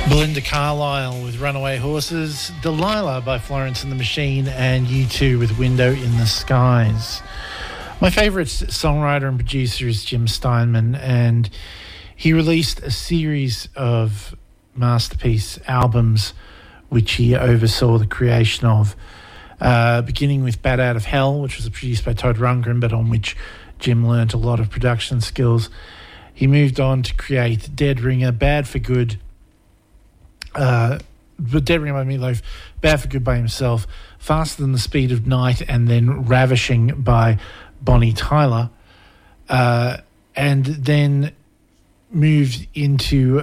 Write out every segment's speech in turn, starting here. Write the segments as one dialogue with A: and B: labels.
A: Belinda Carlisle with Runaway Horses, Delilah by Florence and the Machine, and U2 with Window in the Skies. My favourite songwriter and producer is Jim Steinman, and he released a series of masterpiece albums which he oversaw the creation of, beginning with Bat Out of Hell, which was produced by Todd Rundgren, but on which Jim learnt a lot of production skills. He moved on to create Dead Ringer, Bad for Good, Dead Ringer by Meatloaf, Bad for Good by himself, Faster Than the Speed of Night, and then Ravishing by Bonnie Tyler, and then moved into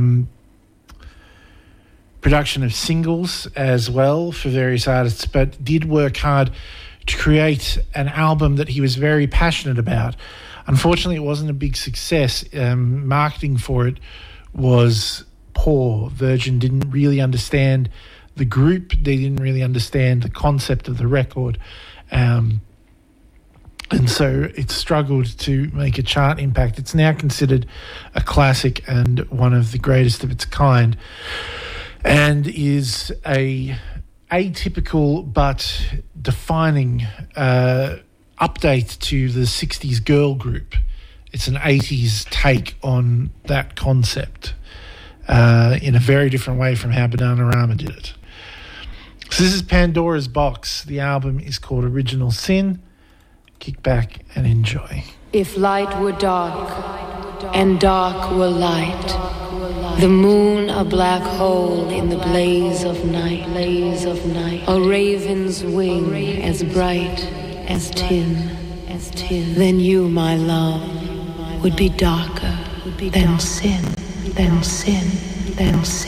A: production of singles as well for various artists, but did work hard to create an album that he was very passionate about. Unfortunately, it wasn't a big success. Marketing for it was poor. Virgin didn't really understand the group. They didn't really understand the concept of the record. And so it struggled to make a chart impact. It's now considered a classic and one of the greatest of its kind, and is a atypical but defining update to the 60s girl group. It's an 80s take on that concept in a very different way from how Bananarama did it. So this is Pandora's Box. The album is called Original Sin. Kick back and enjoy.
B: If light were dark and dark were light, the moon a black hole in the blaze of night, a raven's wing as bright as tin, then you, my love, would be darker than sin, than sin, than sin.